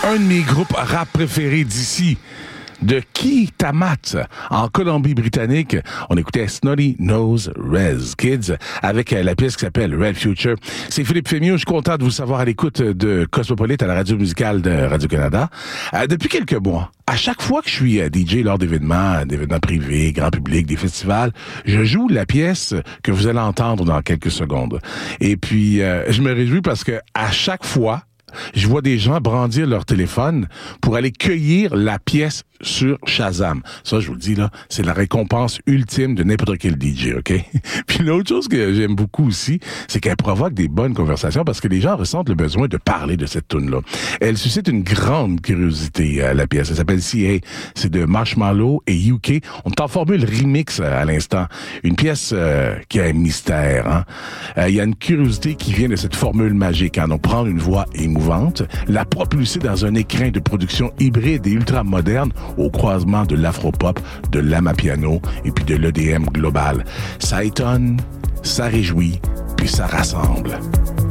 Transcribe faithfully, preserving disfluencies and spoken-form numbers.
un de mes groupes rap préférés d'ici, de Kitamat, en Colombie-Britannique. On écoutait Snotty Nose Rez Kids avec la pièce qui s'appelle Red Future. C'est Philippe Fémieux, je suis content de vous savoir à l'écoute de Cosmopolite à la radio musicale de Radio-Canada. Euh, depuis quelques mois, à chaque fois que je suis D J lors d'événements, d'événements privés, grand public, des festivals, je joue la pièce que vous allez entendre dans quelques secondes. Et puis, euh, je me réjouis parce que à chaque fois, je vois des gens brandir leur téléphone pour aller cueillir la pièce sur Shazam. Ça, je vous le dis, là, c'est la récompense ultime de n'importe quel D J, OK? Puis l'autre chose que j'aime beaucoup aussi, c'est qu'elle provoque des bonnes conversations parce que les gens ressentent le besoin de parler de cette tune-là. Elle suscite une grande curiosité, euh, la pièce. Elle s'appelle C A. C'est de Marshmallow et U K. On est en formule remix euh, à l'instant. Une pièce euh, qui a un mystère, hein? Il euh, y a une curiosité qui vient de cette formule magique, hein? Donc, prendre une voix émouvante, la propulser dans un écrin de production hybride et ultra moderne au croisement de l'afropop, de l'amapiano et puis de l'E D M global. Ça étonne, ça réjouit, puis ça rassemble.